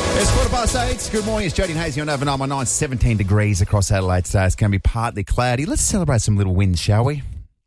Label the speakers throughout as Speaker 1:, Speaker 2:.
Speaker 1: It's 8:15. Good morning. It's Jody and Hazy on Over 919. 17 degrees across Adelaide today. It's going to be partly cloudy. Let's celebrate some little wins, shall we?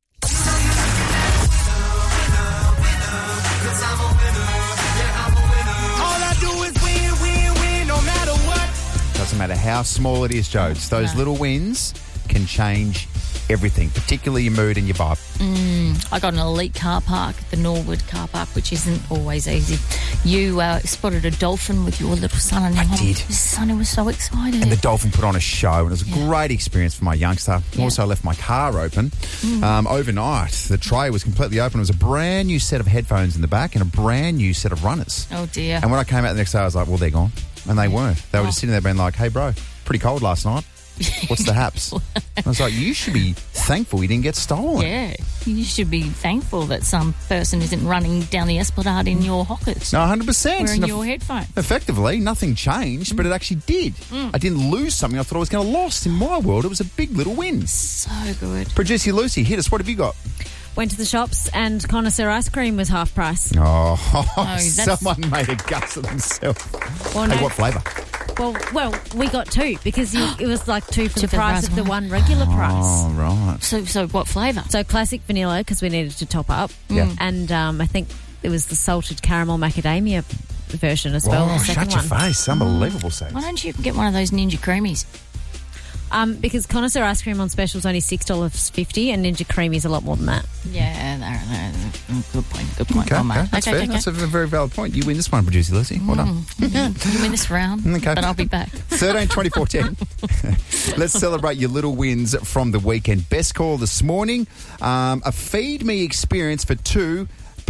Speaker 1: Doesn't matter how small it is, Jodes. Those little wins can change everything, particularly your mood and your vibe.
Speaker 2: I got an elite car park, the Norwood car park, which isn't always easy. You spotted a dolphin with your little son. And
Speaker 1: I did.
Speaker 2: His son was so excited.
Speaker 1: And the dolphin put on a show, and it was a great experience for my youngster. Also left my car open. Overnight, the tray was completely open. It was a brand new set of headphones in the back and a brand new set of runners.
Speaker 2: Oh, dear.
Speaker 1: And when I came out the next day, I was like, well, they're gone. And they weren't. They were just sitting there being like, hey, bro, pretty cold last night. What's the haps? I was like, you should be thankful you didn't get stolen.
Speaker 2: Yeah, you should be thankful that some person isn't running down the Esplanade in your hockers.
Speaker 1: No, 100%.
Speaker 2: Wearing your headphones.
Speaker 1: Effectively, nothing changed, but it actually did. I didn't lose something I thought I was going to lose. In my world, it was a big little win.
Speaker 2: So good.
Speaker 1: Producer Lucy, hit us. What have you got?
Speaker 3: Went to the shops and Connoisseur ice cream was half price.
Speaker 1: Someone made a guess of themselves.
Speaker 3: Well,
Speaker 1: Hey, what flavour?
Speaker 3: Well, we got two because it was like two for the price of the one regular price.
Speaker 1: Oh, right.
Speaker 2: So what flavour?
Speaker 3: So classic vanilla because we needed to top up.
Speaker 1: Yeah.
Speaker 3: And I think it was the salted caramel macadamia version as well.
Speaker 1: Oh,
Speaker 3: The second
Speaker 1: shut your
Speaker 3: one.
Speaker 1: face. Unbelievable, Saves.
Speaker 2: Why don't you get one of those Ninja Creamies?
Speaker 3: Because Connoisseur ice cream on special is only $6.50 and Ninja Creamy is a lot more than that.
Speaker 2: Yeah, good point. Good point.
Speaker 1: Okay, that's fair. That's a very valid point. You win this one, Producer Lucy. Well done.
Speaker 2: You win this round, but I'll be back.
Speaker 1: 13 24 10. Let's celebrate your little wins from the weekend. Best call this morning, a Feed Me experience for two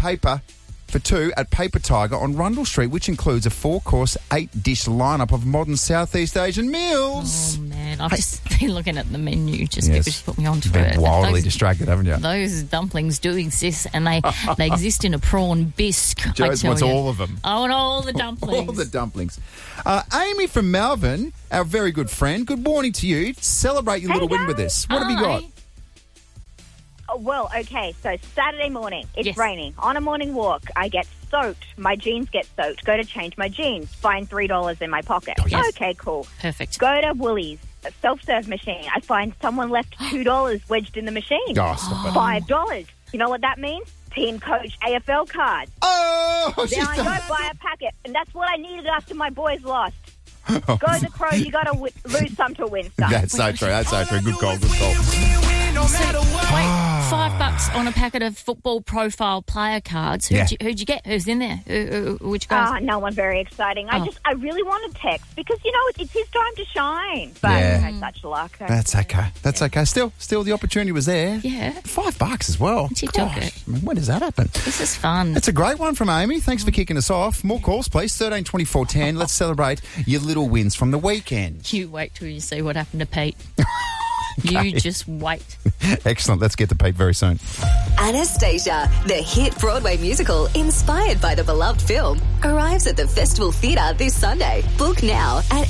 Speaker 1: at Paper Tiger on Rundle Street, which includes a 4-course, 8-dish lineup of modern Southeast Asian meals.
Speaker 2: Oh, man. I've just been looking at the menu just because you put me onto it.
Speaker 1: You've been wildly distracted, haven't you?
Speaker 2: Those dumplings do exist, and they exist in a prawn bisque.
Speaker 1: Joe's wants all of them.
Speaker 2: I want all the dumplings.
Speaker 1: All the dumplings. Amy from Melbourne, our very good friend, good morning to you. Celebrate your little win with us. What have you got?
Speaker 4: Well, okay, so Saturday morning, it's raining. On a morning walk, I get soaked. My jeans get soaked. Go to change my jeans. Find $3 in my pocket.
Speaker 2: Oh, yes.
Speaker 4: Okay, cool.
Speaker 2: Perfect.
Speaker 4: Go to Woolies, a self-serve machine. I find someone left $2 wedged in the machine.
Speaker 1: Oh, stop it.
Speaker 4: $5. You know what that means? Team Coach AFL card.
Speaker 1: Oh,
Speaker 4: Then I go buy a packet, and that's what I needed after my boys lost. Go the Crows. You got to lose some to win some.
Speaker 1: That's so true. That's so true. Good call. Good call.
Speaker 2: $5 on a packet of football profile player cards. Who'd you get? Who's in there? Which guys?
Speaker 4: No one very exciting. I really wanted Tex because, it's his time to shine. But I had such luck.
Speaker 1: That's okay. That's okay. Still, the opportunity was there.
Speaker 2: Yeah.
Speaker 1: $5 as well.
Speaker 2: She took it.
Speaker 1: I mean, when does that happen?
Speaker 2: This is fun.
Speaker 1: It's a great one from Amy. Thanks for kicking us off. More calls, please. 13 24 10. Let's celebrate your little wins from the weekend.
Speaker 2: You wait till you see what happened to Pete. You just wait.
Speaker 1: Excellent. Let's get to Pete very soon.
Speaker 5: Anastasia, the hit Broadway musical inspired by the beloved film, arrives at the Festival Theatre this Sunday. Book now at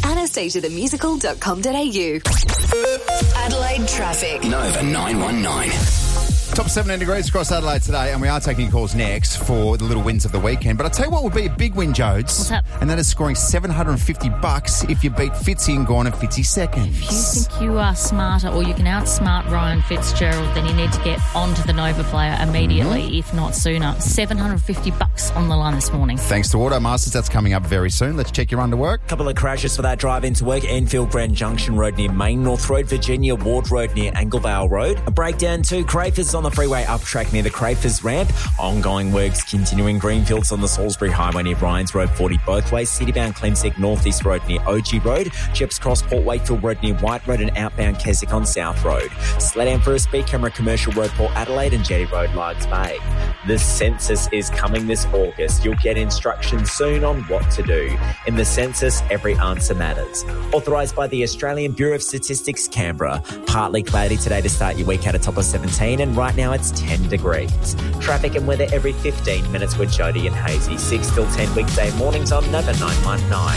Speaker 5: anastasiathemusical.com.au.
Speaker 6: Adelaide traffic.
Speaker 7: Nova 919.
Speaker 1: Top 17 degrees across Adelaide today, and we are taking calls next for the little wins of the weekend. But I'll tell you what would be a big win, Jodes.
Speaker 2: What's that?
Speaker 1: And that is scoring $750 if you beat Fitzy and Gorn in 50 seconds.
Speaker 2: If you think you are smarter or you can outsmart Ryan Fitzgerald, then you need to get onto the Nova player immediately, if not sooner. $750 on the line this morning.
Speaker 1: Thanks to Automasters. That's coming up very soon. Let's check your underwork.
Speaker 8: Couple of crashes for that drive into work. Enfield Grand Junction Road near Main North Road, Virginia Ward Road near Anglevale Road. A breakdown to Crafers on the freeway up track near the Crafers ramp. Ongoing works continuing. Greenfields on the Salisbury Highway near Bryans Road 40 both ways. Citybound Clemsec North East Road near OG Road. Chips Cross Port Wakefield Road near White Road and outbound Keswick on South Road. Slow down for a speed camera commercial road Port Adelaide and Jetty Road Largs Bay. The census is coming this August. You'll get instructions soon on what to do. In the census, every answer matters. Authorised by the Australian Bureau of Statistics, Canberra. Partly cloudy today to start your week at a top of 17, and right now it's 10 degrees. Traffic and weather every 15 minutes with Jody and Hazy. 6 till 10 weekday mornings on Nova 919.